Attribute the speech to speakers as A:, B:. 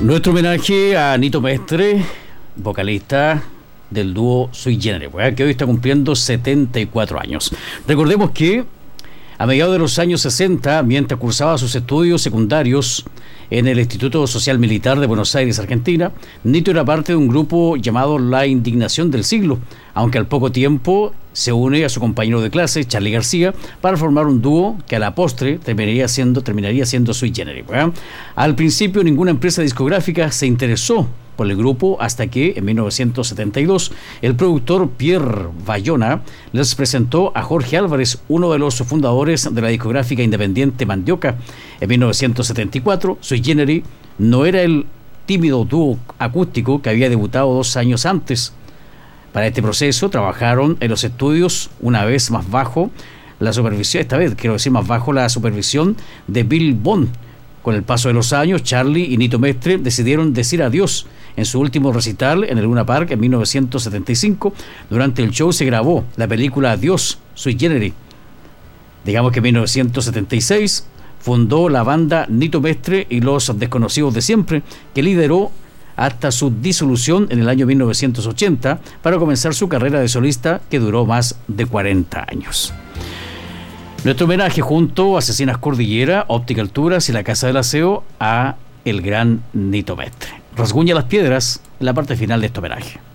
A: Nuestro homenaje a Nito Mestre, vocalista del dúo Sui Generis, que hoy está cumpliendo 74 años. Recordemos que a mediados de los años 60, mientras cursaba sus estudios secundarios en el Instituto Social Militar de Buenos Aires, Argentina, Nito era parte de un grupo llamado La Indignación del Siglo, aunque al poco tiempo se une a su compañero de clase, Charly García, para formar un dúo que a la postre terminaría siendo Sui Generis. Al principio ninguna empresa discográfica se interesó por el grupo hasta que en 1972 el productor Pierre Bayona les presentó a Jorge Álvarez, uno de los fundadores de la discográfica independiente Mandioca. En 1974 Sui Generis no era el tímido dúo acústico que había debutado 2 años antes. Para este proceso trabajaron en los estudios una vez más bajo la supervisión, la supervisión de Bill Bond. Con el paso de los años, Charly y Nito Mestre decidieron decir adiós. En su último recital en el Luna Park en 1975, durante el show se grabó la película Adiós, Sui Generis. Digamos que en 1976 fundó la banda Nito Mestre y los Desconocidos de Siempre, que lideró hasta su disolución en el año 1980 para comenzar su carrera de solista, que duró más de 40 años. Nuestro homenaje junto a Asesinas Cordillera, Óptica Alturas y la Casa del Aseo a el gran Nito Mestre. Rasguña las piedras en la parte final de este homenaje.